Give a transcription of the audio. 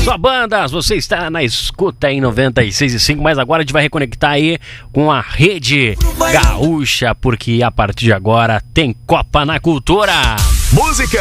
Só bandas, você está na escuta em 96.5, mas agora a gente vai reconectar aí com a Rede Gaúcha, porque a partir de agora tem Copa na Cultura. Música,